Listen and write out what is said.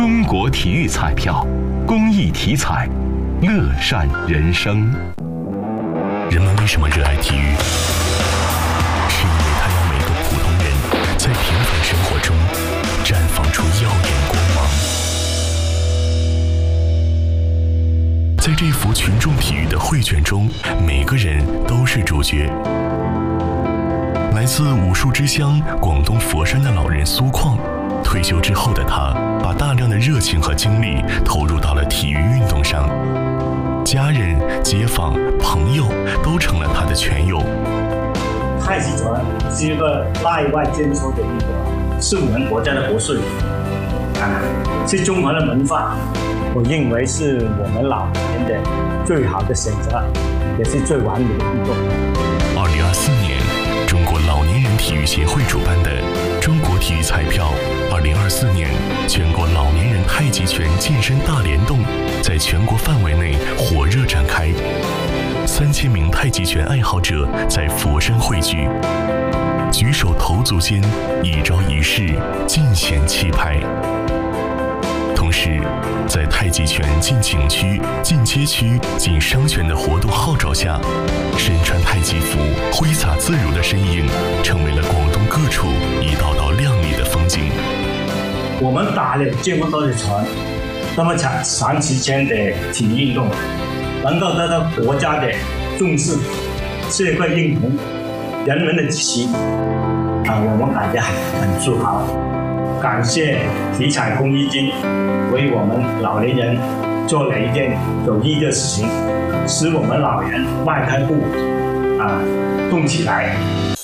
中国体育彩票，公益体彩，乐善人生。 人们为什么热爱体育？是因为它让每个普通人在平凡生活中绽放出耀眼光芒。在这幅群众体育的绘卷中，每个人都是主角。来自武术之乡广东佛山的老人苏矿，退休之后的他，把大量的热情和精力投入到了体育运动上。家人、街坊、朋友都成了他的拳友。 太极拳是一个内外兼修的运动，是我们国家的国粹，是中华的文化。我认为是我们老年的最好的选择，也是最完美的运动。 2024年，中国老年人体育协会主办的中国体育彩票2024年全国老年人太极拳健身大联动在全国范围内火热展开，3000名太极拳爱好者在佛山汇聚，举手投足间，一招一式尽显气派。同时，在太极拳进景区、进街区、进商圈的活动号召下，身穿太极服、挥洒自如的身影，成为了广东各处一道道亮丽的风景。 我们打了这么多的拳，那么长时间的体育运动，能够得到国家的重视、社会认同、人们的支持，我们感觉很自豪。感谢体彩公益金为我们老年人做了一件有意义的事情，使我们老人迈开步动起来。